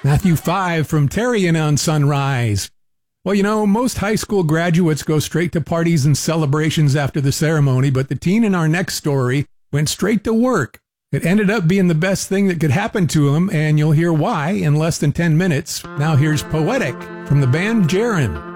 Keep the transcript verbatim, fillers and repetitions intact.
Matthew five from Terrian on Sunrise. Well, you know, most high school graduates go straight to parties and celebrations after the ceremony, but the teen in our next story went straight to work. It ended up being the best thing that could happen to him, and you'll hear why in less than ten minutes. Now here's Poetic from the band Jaren.